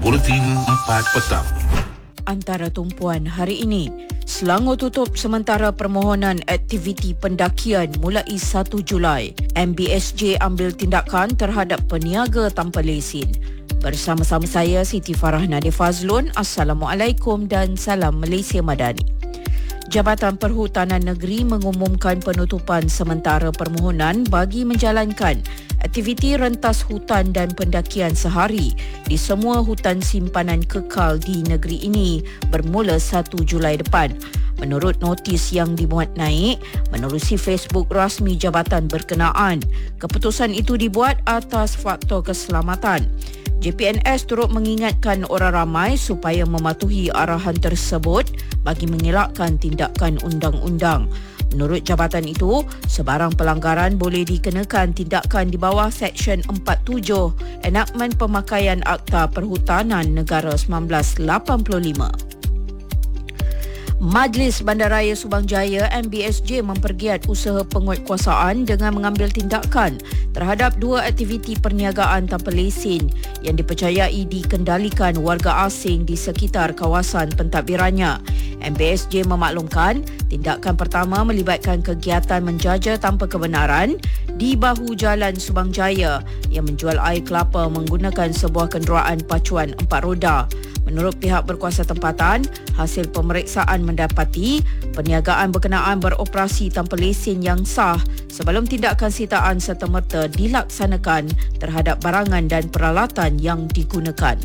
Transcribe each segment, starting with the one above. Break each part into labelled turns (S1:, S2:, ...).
S1: Buletin 4 petang.
S2: Antara tumpuan hari ini, Selangor tutup sementara permohonan aktiviti pendakian mulai 1 Julai. MBSJ ambil tindakan terhadap peniaga tanpa lesen. Bersama-sama saya Siti Farah Nadia Fazlun. Assalamualaikum dan salam Malaysia Madani. Jabatan Perhutanan Negeri mengumumkan penutupan sementara permohonan bagi menjalankan aktiviti rentas hutan dan pendakian sehari di semua hutan simpanan kekal di negeri ini bermula 1 Julai depan. Menurut notis yang dimuat naik menerusi Facebook rasmi jabatan berkenaan, keputusan itu dibuat atas faktor keselamatan. JPNS turut mengingatkan orang ramai supaya mematuhi arahan tersebut bagi mengelakkan tindakan undang-undang. Menurut jabatan itu, sebarang pelanggaran boleh dikenakan tindakan di bawah Seksyen 47 Enakmen Pemakaian Akta Perhutanan Negara 1985. Majlis Bandaraya Subang Jaya MBSJ mempergiat usaha penguatkuasaan dengan mengambil tindakan terhadap 2 aktiviti perniagaan tanpa lesen yang dipercayai dikendalikan warga asing di sekitar kawasan pentadbirannya. MBSJ memaklumkan tindakan pertama melibatkan kegiatan menjaja tanpa kebenaran di bahu jalan Subang Jaya yang menjual air kelapa menggunakan sebuah kenderaan pacuan 4 roda. Menurut pihak berkuasa tempatan, hasil pemeriksaan mendapati perniagaan berkenaan beroperasi tanpa lesen yang sah sebelum tindakan sitaan serta-merta dilaksanakan terhadap barangan dan peralatan yang digunakan.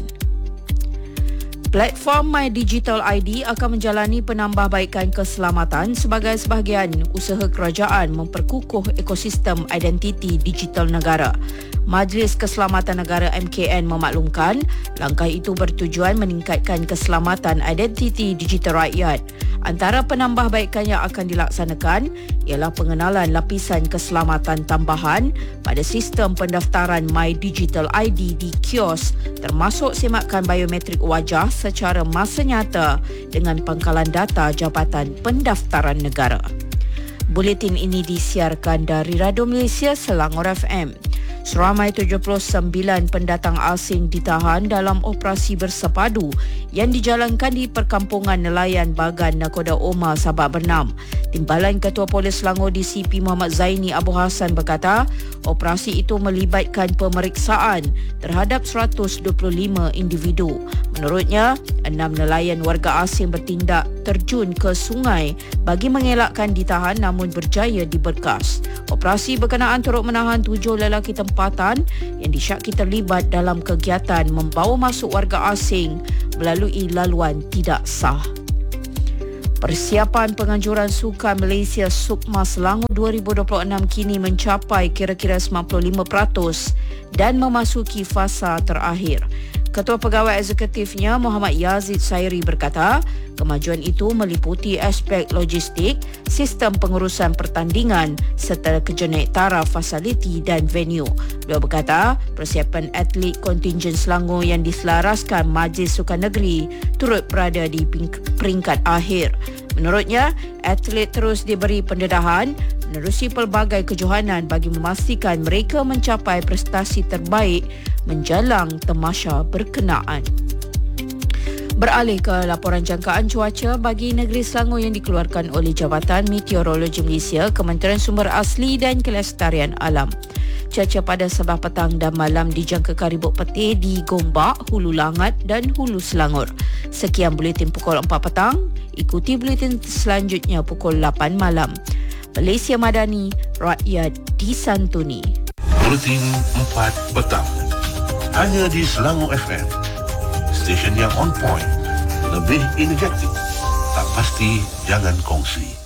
S2: Platform My Digital ID akan menjalani penambahbaikan keselamatan sebagai sebahagian usaha kerajaan memperkukuh ekosistem identiti digital negara. Majlis Keselamatan Negara MKN memaklumkan langkah itu bertujuan meningkatkan keselamatan identiti digital rakyat. Antara penambahbaikan yang akan dilaksanakan ialah pengenalan lapisan keselamatan tambahan pada sistem pendaftaran My Digital ID di kios, termasuk semakan biometrik wajah secara masa nyata dengan pangkalan data Jabatan Pendaftaran Negara. Buletin ini disiarkan dari Radio Malaysia Selangor FM. Seramai 79 pendatang asing ditahan dalam operasi bersepadu yang dijalankan di perkampungan nelayan Bagan Nakoda Omar, Sabak Bernam. Timbalan Ketua Polis Selangor DCP Muhammad Zaini Abu Hassan berkata, operasi itu melibatkan pemeriksaan terhadap 125 individu. Menurutnya, 6 nelayan warga asing bertindak terjun ke sungai bagi mengelakkan ditahan namun berjaya diberkas. Operasi berkenaan turut menahan 7 lelaki tempatan yang disyaki terlibat dalam kegiatan membawa masuk warga asing melalui laluan tidak sah. Persiapan penganjuran Sukan Malaysia Sukma Selangor 2026 kini mencapai kira-kira 95% dan memasuki fasa terakhir. Ketua Pegawai Eksekutifnya Muhammad Yazid Sairi berkata, kemajuan itu meliputi aspek logistik, sistem pengurusan pertandingan serta kejenek taraf fasiliti dan venue. Beliau berkata, persiapan atlet kontingen Selangor yang diselaraskan Majlis Sukan Negeri turut berada di peringkat akhir. Menurutnya, atlet terus diberi pendedahan menerusi pelbagai kejohanan bagi memastikan mereka mencapai prestasi terbaik menjalang tamasya berkenaan. Beralih ke laporan jangkaan cuaca bagi negeri Selangor yang dikeluarkan oleh Jabatan Meteorologi Malaysia, Kementerian Sumber Asli dan Kelestarian Alam. Cuaca pada Sabah petang dan malam dijangkakan ribut petir di Gombak, Hulu Langat dan Hulu Selangor. Sekian buletin pukul 4 petang. Ikuti buletin selanjutnya pukul 8 malam. Malaysia Madani, rakyat disantuni.
S1: Buletin 4 petang. Hanya di Selangor FM. Stesen yang on point. Lebih energetik. Tak pasti jangan kongsi.